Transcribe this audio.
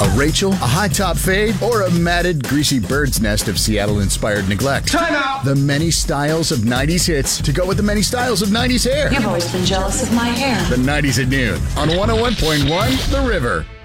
A Rachel, a high-top fade, or a matted, greasy bird's nest of Seattle-inspired neglect? Time out! The many styles of 90s hits to go with the many styles of 90s hair. You've always been jealous of my hair. The 90s at noon on 101.1 The River.